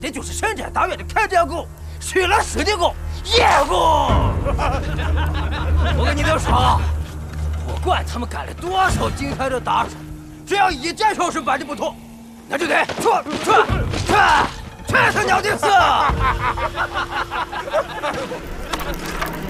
这就是神山大院的看家狗，去了师的狗，野狗。我跟你们说，不管他们干了多少惊天的大事，只要一件小事办的不妥，那就得全是鸟的死。